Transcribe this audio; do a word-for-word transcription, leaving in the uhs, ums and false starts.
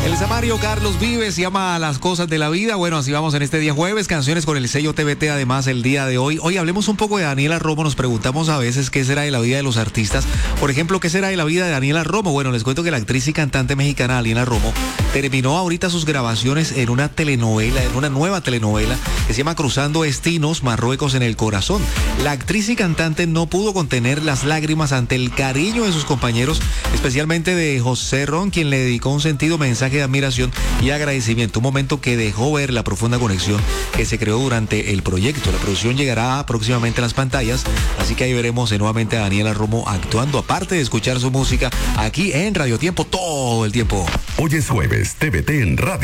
El Samario Carlos Vives se llama Las Cosas de la Vida. Bueno, así vamos en este día jueves, canciones con el sello T V T además el día de hoy. Hoy hablemos un poco de Daniela Romo, nos preguntamos a veces qué será de la vida de los artistas. Por ejemplo, ¿qué será de la vida de Daniela Romo? Bueno, les cuento que la actriz y cantante mexicana Daniela Romo terminó ahorita sus grabaciones en una telenovela, en una nueva telenovela que se llama Cruzando Destinos, Marruecos en el Corazón. La actriz y cantante no pudo contener las lágrimas ante el cariño de sus compañeros, especialmente de José Ron, quien le dedicó un sentido mensaje de admiración y agradecimiento, un momento que dejó ver la profunda conexión que se creó durante el proyecto. La producción llegará próximamente a las pantallas, así que ahí veremos nuevamente a Daniela Romo actuando, aparte de escuchar su música aquí en Radio Tiempo todo el tiempo. Hoy es jueves, T V T en Radio